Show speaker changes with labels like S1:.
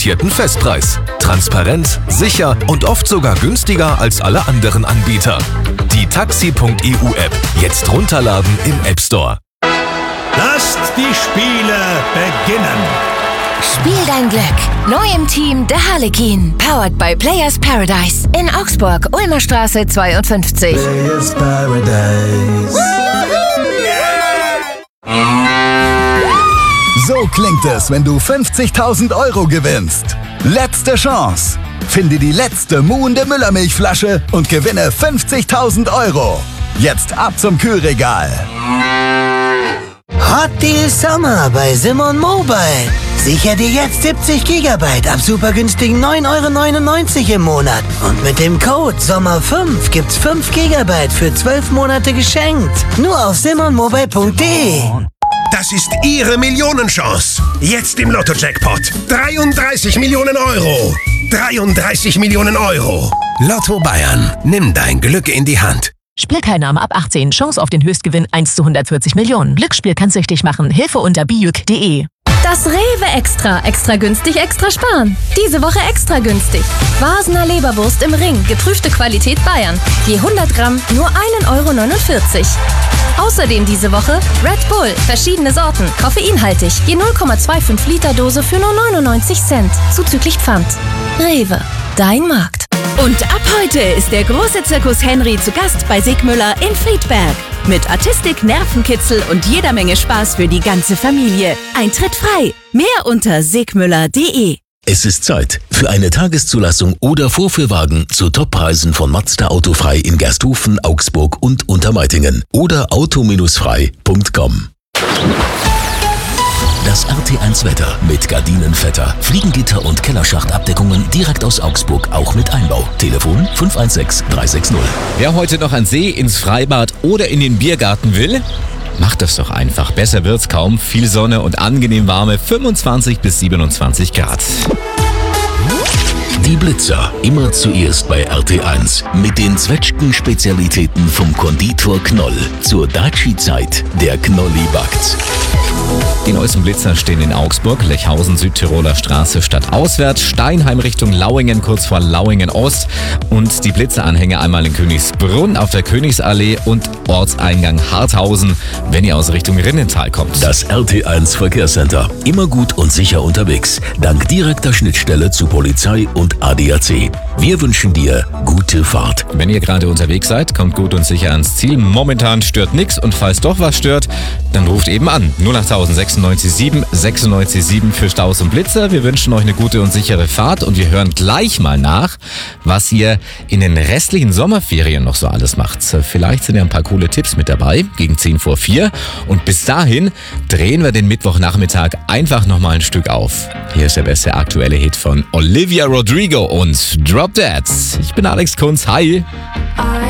S1: garantierten Festpreis. Transparent, sicher und oft sogar günstiger als alle anderen Anbieter. Die Taxi.eu-App jetzt runterladen im App Store.
S2: Lasst die Spiele beginnen.
S3: Spiel dein Glück. Neu im Team der Harlekin. Powered by Players Paradise. In Augsburg, Ulmer Straße 52.
S4: Players Paradise. So klingt es, wenn du 50.000 € gewinnst. Letzte Chance. Finde die letzte muhende Müllermilchflasche und gewinne 50.000 €. Jetzt ab zum Kühlregal.
S5: Hot Deal Sommer bei Simon Mobile. Sicher dir jetzt 70 GB ab super günstigen 9,99 € im Monat. Und mit dem Code SOMMER5 gibt's 5 GB für 12 Monate geschenkt. Nur auf simonmobile.de.
S2: Das ist Ihre Millionenchance. Jetzt im Lotto-Jackpot. 33 Millionen €. 33 Millionen €. Lotto Bayern. Nimm dein Glück in die Hand.
S6: Spielteilnahme ab 18. Chance auf den Höchstgewinn 1:140 Millionen. Glücksspiel kann süchtig machen. Hilfe unter bijuk.de.
S7: Das Rewe Extra. Extra günstig, extra sparen. Diese Woche extra günstig. Vasener Leberwurst im Ring. Geprüfte Qualität Bayern. Je 100 Gramm nur 1,49 €. Außerdem diese Woche Red Bull. Verschiedene Sorten. Koffeinhaltig. Je 0,25 Liter Dose für nur 99 Cent. Zuzüglich Pfand. Rewe. Dein Markt.
S8: Und ab heute ist der große Zirkus Henry zu Gast bei Sigmüller in Friedberg. Mit Artistik, Nervenkitzel und jeder Menge Spaß für die ganze Familie. Eintritt frei. Mehr unter sigmüller.de.
S9: Es ist Zeit für eine Tageszulassung oder Vorführwagen zu Toppreisen von Mazda Autofrei in Gersthofen, Augsburg und Untermeitingen oder auto-frei.com. Das RT1 Wetter mit Gardinenvetter, Fliegengitter und Kellerschachtabdeckungen direkt aus Augsburg, auch mit Einbau. Telefon 516 360.
S10: Wer heute noch ans See, ins Freibad oder in den Biergarten will, macht das doch einfach. Besser wird's kaum. Viel Sonne und angenehm warme 25 bis 27 Grad.
S9: Die Blitzer, immer zuerst bei RT1. Mit den Zwetschgen-Spezialitäten vom Konditor Knoll. Zur Daci-Zeit, der Knolli backt.
S10: Die neuesten Blitzer stehen in Augsburg, Lechhausen, Südtiroler Straße stadtauswärts, Steinheim Richtung Lauingen, kurz vor Lauingen Ost und die Blitzeranhänger einmal in Königsbrunn auf der Königsallee und Ortseingang Harthausen, wenn ihr aus Richtung Rinnental kommt.
S9: Das RT1 Verkehrscenter. Immer gut und sicher unterwegs. Dank direkter Schnittstelle zu Polizei und ADAC. Wir wünschen dir gute Fahrt.
S10: Wenn ihr gerade unterwegs seid, kommt gut und sicher ans Ziel. Momentan stört nichts und falls doch was stört, dann ruft eben an. 08096 967 für Staus und Blitzer. Wir wünschen euch eine gute und sichere Fahrt und wir hören gleich mal nach, was ihr in den restlichen Sommerferien noch so alles macht. Vielleicht sind ja ein paar coole Tipps mit dabei, gegen 10 vor 4. Und bis dahin drehen wir den Mittwochnachmittag einfach nochmal ein Stück auf. Hier ist der beste aktuelle Hit von Olivia Rodrigo und Drop Dead. Ich bin Alex Kunz. Hi.